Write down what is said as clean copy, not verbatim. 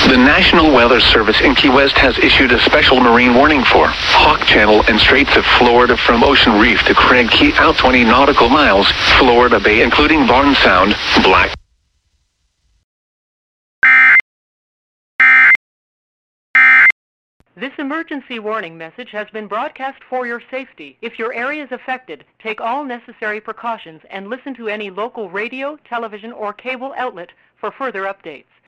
The National Weather Service in Key West has issued a special marine warning for Hawk Channel and Straits of Florida from Ocean Reef to Craig Key out 20 nautical miles, Florida Bay including Barnes Sound, Black. This emergency warning message has been broadcast for your safety. If your area is affected, take all necessary precautions and listen to any local radio, television, or cable outlet for further updates.